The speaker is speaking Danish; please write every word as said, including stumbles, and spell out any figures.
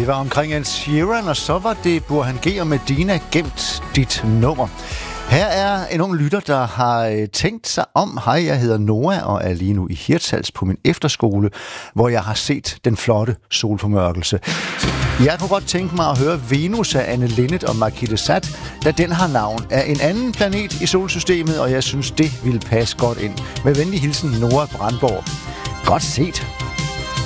Det var omkring Ed Sheeran, og så var det Burhan G og Medina, Gemt dit nummer. Her er en ung lytter, der har tænkt sig om. Hej, jeg hedder Noah og er lige nu i Hirtshals på min efterskole, hvor jeg har set den flotte solformørkelse. Jeg kunne godt tænke mig at høre Venus af Anne Linnet og Markete Sat, da den har navn af en anden planet i solsystemet, og jeg synes, det ville passe godt ind. Med venlig hilsen, Nora Brandborg. Godt set.